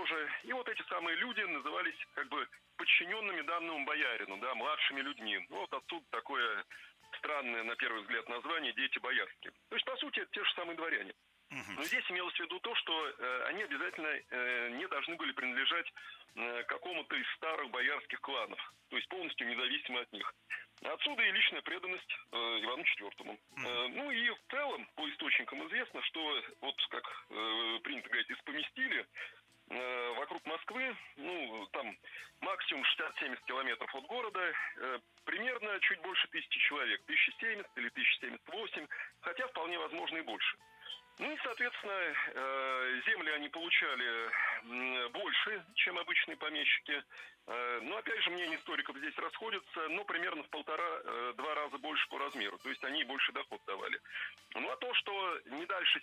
тоже. И вот эти самые люди назывались как бы подчиненными данному боярину, да, младшими людьми. Ну, вот отсюда такое странное, на первый взгляд, название «дети боярские». То есть, по сути, это те же самые дворяне. Но здесь имелось в виду то, что они обязательно не должны были принадлежать какому-то из старых боярских кланов, то есть полностью независимо от них. Отсюда и личная преданность Ивану IV. Ну и в целом, по источникам известно, что, вот как принято говорить, из поместили вокруг Москвы, ну, там максимум 60-70 километров от города, примерно чуть больше 1000 человек, 1070 или 1078, хотя вполне возможно и больше. Ну и, соответственно, земли они получали больше, чем обычные помещики. Но, опять же, мнения историков здесь расходятся, но примерно в 1,5-2 раза больше по размеру. То есть они больше доход давали. Ну, а то, что не дальше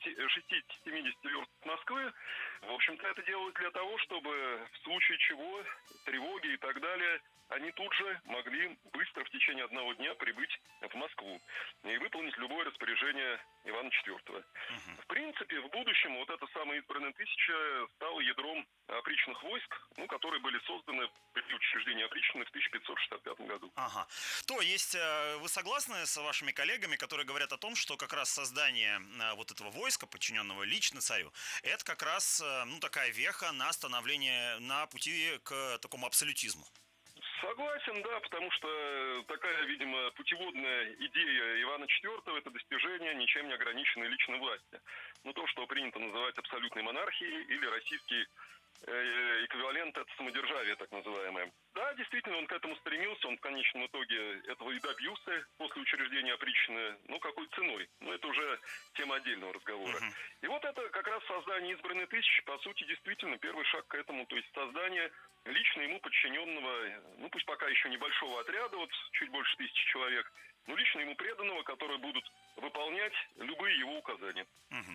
60-70 верст от Москвы, в общем-то, это делалось для того, чтобы в случае чего, тревоги и так далее, они тут же могли быстро в течение одного дня прибыть в Москву и выполнить любое распоряжение Ивана IV. В принципе, в будущем вот эта самая избранная тысяча стала ядром опричных войск, ну, которые были созданы при учреждении опричнины в 1565 году. Ага. То есть вы согласны с вашими коллегами, которые говорят о том, что как раз создание вот этого войска, подчиненного лично царю, это как раз, ну, такая веха на становление на пути к такому абсолютизму? Согласен, да, потому что такая, видимо, путеводная идея Ивана IV – это достижение ничем не ограниченной личной власти. Ну, то, что принято называть абсолютной монархией или российский эквивалент – это самодержавие, так называемое. Да, действительно, он к этому стремился, он в конечном итоге этого и добился после учреждения опричнины. Ну, какой ценой? Ну, это уже тема отдельного разговора. И вот это как раз создание избранной тысячи, по сути, действительно первый шаг к этому, то есть создание лично ему подчиненного, ну, пусть пока еще небольшого отряда, вот чуть больше 1000 человек, но лично ему преданного, которые будут выполнять любые его указания.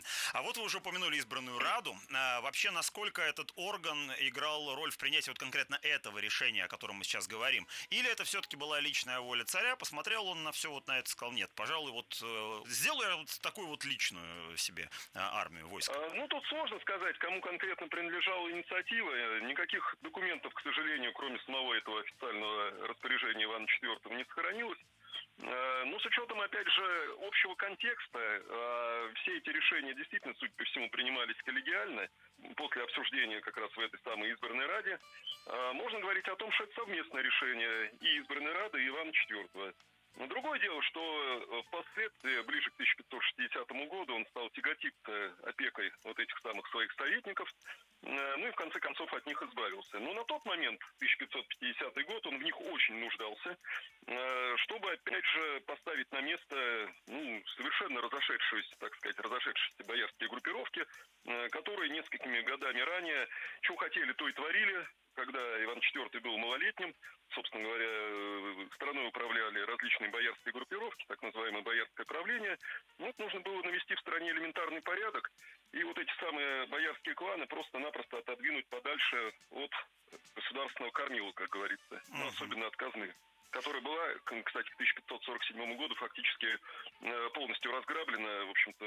А вот вы уже упомянули избранную Раду. Вообще, насколько этот орган играл роль в принятии вот конкретно этого решения, о котором мы сейчас говорим? Или это все-таки была личная воля царя? Посмотрел он на все вот на это, сказал, нет, пожалуй, вот сделаю я вот такую вот личную себе армию, войско. Ну, тут сложно сказать, кому конкретно принадлежала инициатива. Никаких документов, к сожалению, кроме самого этого официального распоряжения Ивана IV, не сохранилось. Ну, с учетом, опять же, общего контекста, все эти решения действительно, судя по всему, принимались коллегиально после обсуждения как раз в этой самой избранной Раде. Можно говорить о том, что это совместное решение и избранной Рады, и Ивана IV. Но другое дело, что впоследствии, ближе к 1560 году, он стал тяготиться опекой вот этих самых своих советников, ну и в конце концов от них избавился. Но на тот момент, 1550 год, он в них очень нуждался, чтобы, опять же, поставить на место, ну, совершенно разошедшиеся боярские группировки, которые несколькими годами ранее, что хотели, то и творили, когда Иван IV был малолетним. Собственно говоря, страной управляли различные боярские группировки, так называемое боярское правление. Вот нужно было навести в стране элементарный порядок, и вот эти самые боярские кланы просто-напросто отодвинуть подальше от государственного кормила, как говорится, особенно от казны, которая была, кстати, к 1547 году фактически полностью разграблена, в общем-то,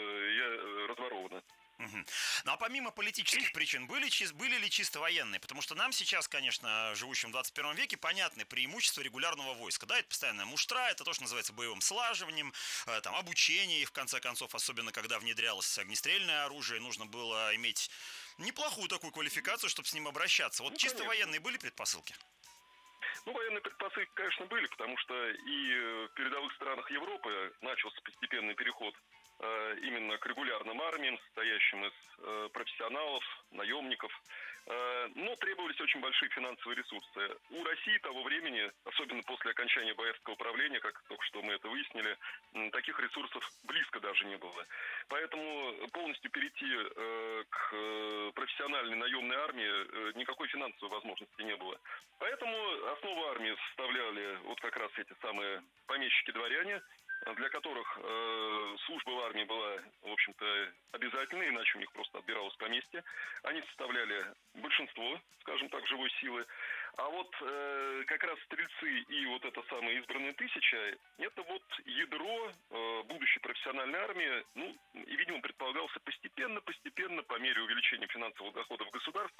и разворована. Ну а помимо политических причин, были ли чисто военные? Потому что нам сейчас, конечно, живущим в 21 веке, понятны преимущества регулярного войска. Да, это постоянная муштра, это то, что называется боевым слаживанием, там, обучение, и в конце концов, особенно когда внедрялось огнестрельное оружие, нужно было иметь неплохую такую квалификацию, чтобы с ним обращаться. Вот чисто военные были предпосылки? Ну, военные предпосылки, конечно, были, потому что и в передовых странах Европы начался постепенный переход именно к регулярным армиям, состоящим из профессионалов, наемников. Но требовались очень большие финансовые ресурсы. У России того времени, особенно после окончания боярского правления, как только что мы это выяснили, таких ресурсов близко даже не было. Поэтому полностью перейти к профессиональной наемной армии никакой финансовой возможности не было. Поэтому основу армии составляли вот как раз эти самые помещики-дворяне, для которых служба в армии была, в общем-то, обязательной, иначе у них просто отбиралось поместье. Они составляли большинство, скажем так, живой силы. А вот как раз стрельцы и вот эта самая избранная тысяча, это вот ядро будущей профессиональной армии, ну, и, видимо, предполагался постепенно, по мере увеличения финансовых доходов государства,